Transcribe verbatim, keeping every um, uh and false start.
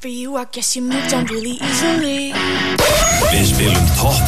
for you, I guess you moved on really easily. Við spilum topp